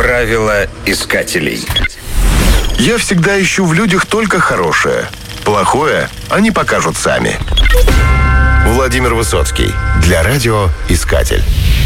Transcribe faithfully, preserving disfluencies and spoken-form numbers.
Правила искателей. Я всегда ищу в людях только хорошее. Плохое они покажут сами. Владимир Высоцкий. Для радио «Искатель».